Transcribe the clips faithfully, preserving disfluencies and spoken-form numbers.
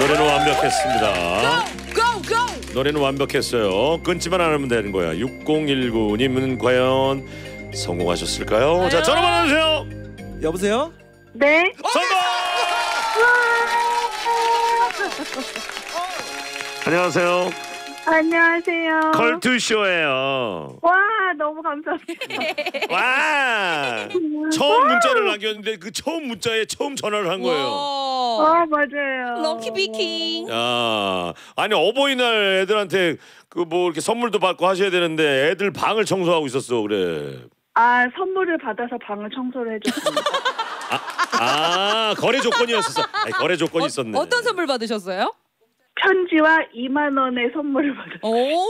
노래는 완벽했습니다. 고! 고! 노래는 완벽했어요. 끊지만 않으면 되는 거야. 육공일구 님은 과연 성공하셨을까요? 자, 전화 받아주세요. 여보세요? 네. 성공! 안녕하세요. 안녕하세요. 컬투쇼예요. 와, 너무 감사합니다. 와! 처음 문자를 남겼는데 그 처음 문자에 처음 전화를 한 거예요. 아, 맞아요. 럭키 비킹. 야, 아니 어버이날 애들한테 그 뭐 이렇게 선물도 받고 하셔야 되는데 애들 방을 청소하고 있었어 그래. 아, 선물을 받아서 방을 청소를 해줬습니다. 아, 아 거래 조건이었었어. 아니, 거래 조건이 어, 있었네. 어떤 선물 받으셨어요? 편지와 이만 원의 선물을 받았어요.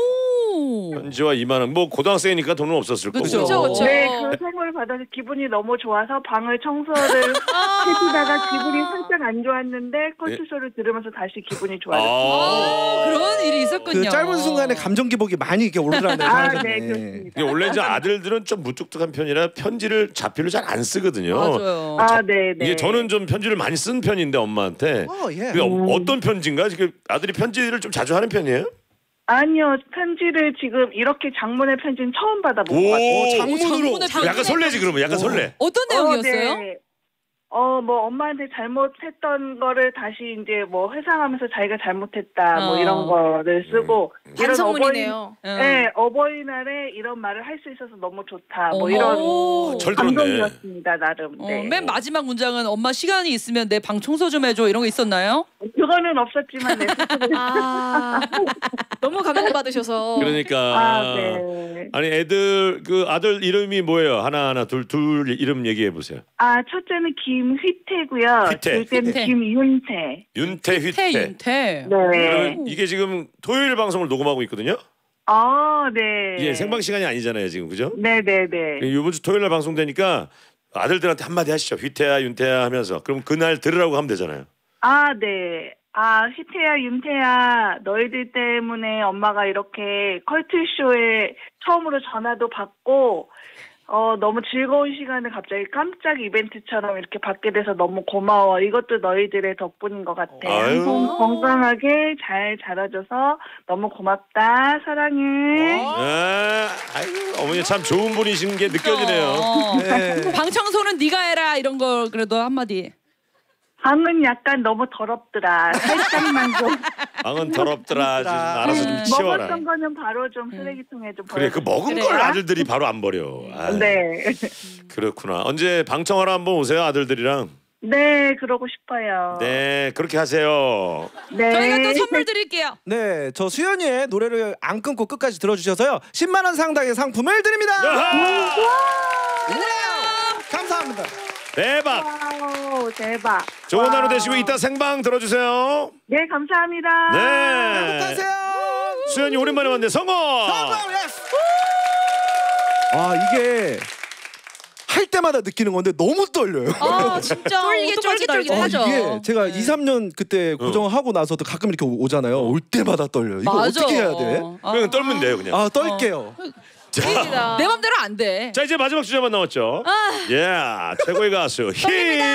오. 편지와 이만 원. 뭐 고등학생이니까 돈은 없었을 거고. 그쵸, 그쵸, 그쵸. 네, 그 선물을 받아서 기분이 너무 좋아서 방을 청소를 해주다가 기분이 살짝 안 좋았는데 컬투쇼를 들으면서 다시 기분이 좋아졌어요. 아, 그런 일이 있었군요. 그 짧은 순간에 감정 기복이 많이 이렇게 오르더라고요. 아, 네, 그렇습니다. 이게 원래 이제 아들들은 좀 무뚝뚝한 편이라 편지를 자필로 잘 안 쓰거든요. 맞아요. 아, 네, 네. 이게 저는 좀 편지를 많이 쓴 편인데 엄마한테. 어, 예. 그게 어, 어떤 편지인가? 지금 아들이 편지를 좀 자주 하는 편이에요? 아니요, 편지를 지금 이렇게 장문의 편지는 처음 받아본 것 같아요. 오, 장문으로. 장문의 약간 설레지 그러면 약간 설레. 어떤 내용이었어요? 어, 네. 어, 뭐 엄마한테 잘못했던 거를 다시 이제 뭐 회상하면서 자기가 잘못했다 뭐 어. 이런 거를 쓰고 이런 반성문이네요. 응. 네, 어버이날에 이런 말을 할 수 있어서 너무 좋다. 뭐 어머. 이런 오, 철 들었네. 감동이었습니다, 나름. 어, 네. 맨 마지막 문장은 엄마 시간이 있으면 내 방 청소 좀 해줘 이런 거 있었나요? 그거는 없었지만 네. 아, 너무 감동받으셔서. 그러니까 아, 네. 아니 애들 그 아들 이름이 뭐예요? 하나 하나 둘 둘 이름 얘기해 보세요. 아, 첫째는 김휘태고요. 휘태. 둘째는 휘태. 김윤태. 윤태 윤태 휘태. 윤태. 네. 그러면 이게 지금 토요일 방송을 녹음하고 있거든요. 아, 네. 예, 생방 시간이 아니잖아요 지금 그죠? 네, 네, 네. 이번 주 토요일 날 방송되니까 아들들한테 한마디 하시죠. 휘태야 윤태야 하면서 그럼 그날 들으라고 하면 되잖아요. 아, 네. 아, 휘태야, 윤태야, 너희들 때문에 엄마가 이렇게 컬투쇼에 처음으로 전화도 받고, 어, 너무 즐거운 시간을 갑자기 깜짝 이벤트처럼 이렇게 받게 돼서 너무 고마워. 이것도 너희들의 덕분인 것 같아. 아유. 항상 건강하게 잘 자라줘서 너무 고맙다. 사랑해. 아, 아유, 어머니 참 좋은 분이신 게 느껴지네요. 어. 네. 방 청소는 네가 해라 이런 거 그래도 한마디. 방은 약간 너무 더럽더라. 살짝만 좀. 방은 더럽더라. 좀 알아서 좀 치워라. 먹었던 거는 바로 좀 쓰레기통에 좀 그래 그 먹은 그래. 걸 아들들이 바로 안 버려. 아유, 네. 그렇구나. 언제 방청하러 한번 오세요 아들들이랑. 네, 그러고 싶어요. 네 그렇게 하세요. 네. 저희가 또 선물 드릴게요. 네, 저 수연이의 노래를 안 끊고 끝까지 들어주셔서요 십만 원 상당의 상품을 드립니다. 야하! 감사합니다. 대박. 와우, 대박. 좋은 와우. 하루 되시고 이따 생방 들어주세요. 네, 감사합니다. 네. 행복하세요. 수연이 오랜만에 왔네. 성공. 성공, 예스. 아, 이게 할 때마다 느끼는 건데 너무 떨려요. 아, 진짜 쫄리게 어떡하지, 쫄깃쫄깃 나 어, 이거. 하죠. 이게 제가 네. 이, 삼 년 그때 고정하고 나서도 가끔 이렇게 오- 오잖아요. 올 때마다 떨려요. 이거 맞아. 어떻게 해야 돼? 아. 그냥 떨면 돼요 그냥. 아, 떨게요. 쫄깃이다. 내 맘대로 안 돼. 자 이제 마지막 주제만 남았죠. 예, 최고의 가수 히.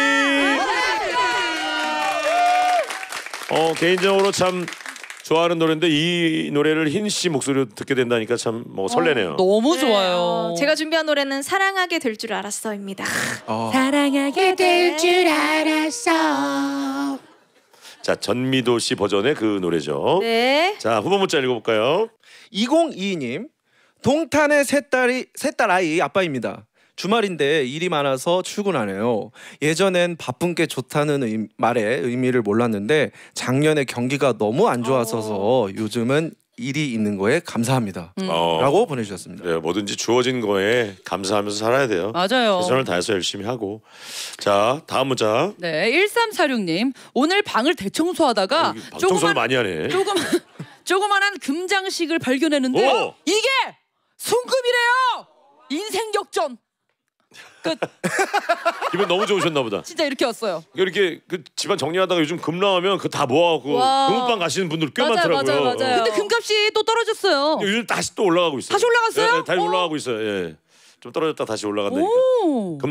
어 개인적으로 참 좋아하는 노래인데 이 노래를 흰 씨 목소리로 듣게 된다니까 참 뭐 설레네요. 너무 네, 좋아요. 어, 제가 준비한 노래는 사랑하게 될 줄 알았어입니다. 아, 사랑하게 될 줄 알았어. 자 전미도 씨 버전의 그 노래죠. 네. 자 후보 문자 읽어볼까요? 이공이이 님 동탄의 셋딸이 셋딸 아이 아빠입니다. 주말인데 일이 많아서 출근하네요. 예전엔 바쁜 게 좋다는 의, 말의 의미를 몰랐는데 작년에 경기가 너무 안 좋았어서 요즘은 일이 있는 거에 감사합니다. 어, 라고 보내주셨습니다. 그래요. 뭐든지 주어진 거에 감사하면서 살아야 돼요. 맞아요. 최선을 다해서 열심히 하고. 자 다음 문자. 네, 일삼사육 님 오늘 방을 대청소하다가 여기 방청소를 많이 하네. 조금 조그만한 금장식을 발견했는데 오! 이게 순금이래요. 인생 역전. 끝. 기분 너무 좋으셨나 보다. 진짜 이렇게 왔어요. 이렇게 그 집안 정리하다가 요즘 금 나오면 그 다 모아갖고 와. 금은방 가시는 분들 꽤 맞아요, 많더라고요. 맞아요, 맞아요. 근데 금값이 또 떨어졌어요. 요즘 다시 또 올라가고 있어요. 다시 올라갔어요? 예, 예, 다시 오. 올라가고 있어요. 예. 좀 떨어졌다 다시 올라간다니까. 오. 금